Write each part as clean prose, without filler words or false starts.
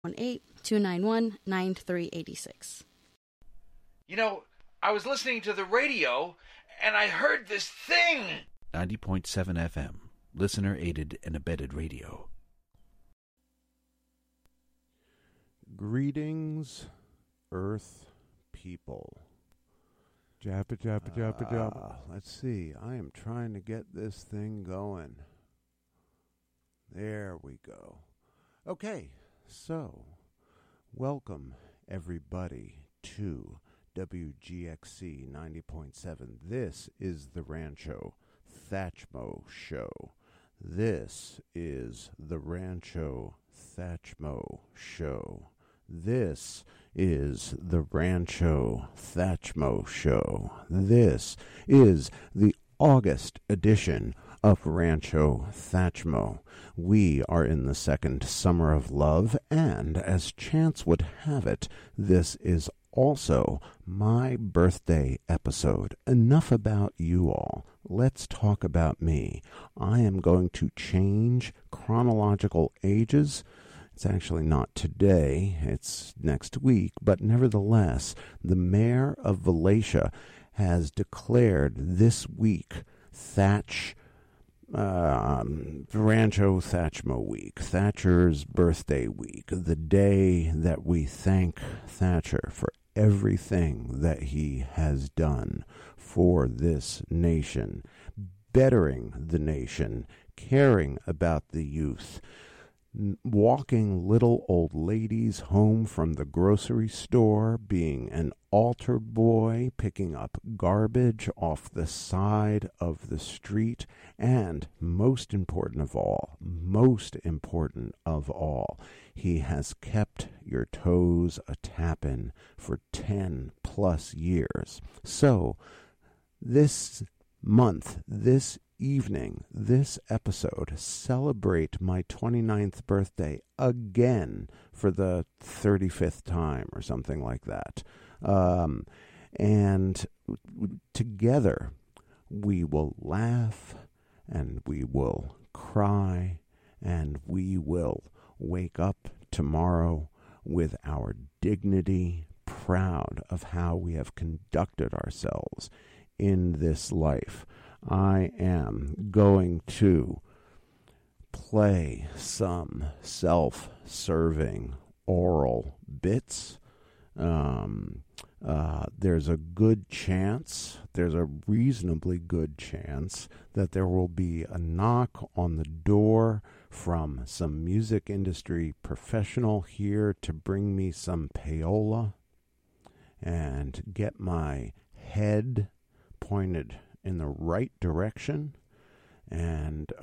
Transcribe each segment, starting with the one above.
518-291-9386. You know, I was listening to the radio, and I heard this thing. 90.7 FM, listener-aided and abetted radio. Greetings, Earth people. Jappa, jappa, jappa, jappa. Let's see. I am trying to get this thing going. There we go. Okay, so welcome everybody to WGXC 90.7. This is the Rancho Thachmo Show. This is the Rancho Thachmo Show. This is the Rancho Thachmo Show. This is the August edition of Rancho Thachmo. We are in the second summer of love, and as chance would have it, this is also my birthday episode. Enough about you all. Let's talk about me. I am going to change chronological ages. It's actually not today, it's next week, but nevertheless, the mayor of Valatia has declared this week Rancho Thachmo Week, Thatcher's birthday week, the day that we thank Thatcher for everything that he has done for this nation, bettering the nation, caring about the youth, walking little old ladies home from the grocery store, being an altar boy, picking up garbage off the side of the street, and most important of all, he has kept your toes a-tappin' for 10 plus years. So this month, this evening, this episode, celebrate my 29th birthday again for the 35th time or something like that. And together we will laugh and we will cry and we will wake up tomorrow with our dignity, proud of how we have conducted ourselves in this life. I am going to play some self-serving oral bits. There's a reasonably good chance that there will be a knock on the door from some music industry professional here to bring me some payola and get my head pointed in the right direction, and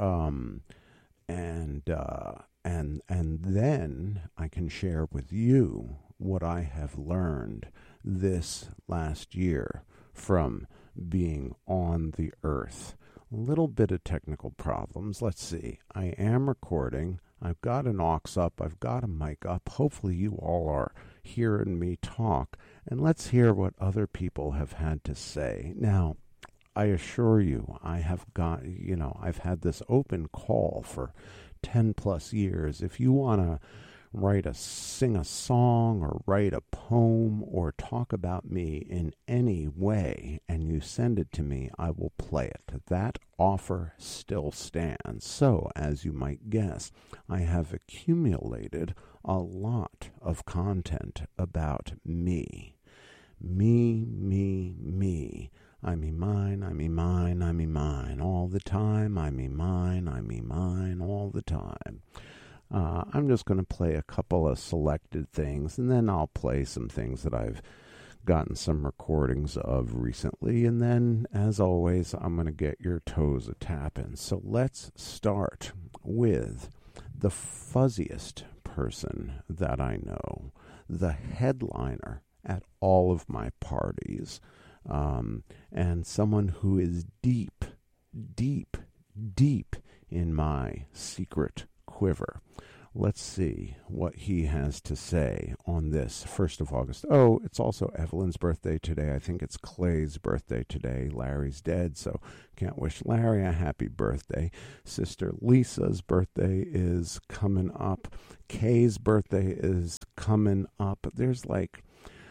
then I can share with you what I have learned this last year from being on the earth. A little bit of technical problems. Let's see. I am recording. I've got an aux up. I've got a mic up. Hopefully you all are hearing me talk. And let's hear what other people have had to say. Now, I assure you, I've had this open call for 10 plus years. If you want to sing a song or write a poem or talk about me in any way and you send it to me, I will play it. That offer still stands. So, as you might guess, I have accumulated a lot of content about me. Me. I'm me mine, I'm me mine, I'm me mine all the time. I'm me mine all the time. I'm just going to play a couple of selected things, and then I'll play some things that I've gotten some recordings of recently. And then, as always, I'm going to get your toes a-tapping. So let's start with the fuzziest person that I know, the headliner at all of my parties, and someone who is deep in my secret quiver. let's see what he has to say on this 1st of August. Oh, it's also Evelyn's birthday today. I think it's Clay's birthday today. Larry's dead, so can't wish Larry a happy birthday. Sister Lisa's birthday is coming up. Kay's birthday is coming up. There's like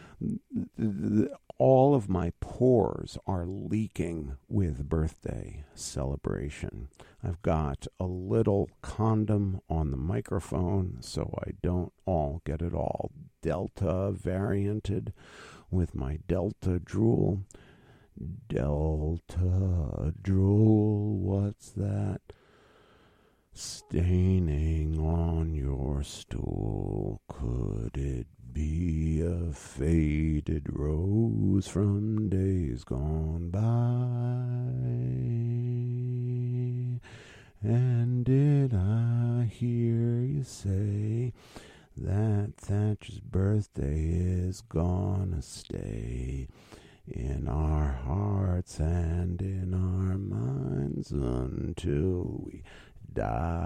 all of my pores are leaking with birthday celebration. I've got a little condom on the microphone so I don't all get it all Delta varianted with my Delta drool. Delta drool, what's that? Staining on your stool, could it be a faded rose from days gone by? And did I hear you say that Thatcher's birthday is gonna stay in our hearts and in our minds until we die?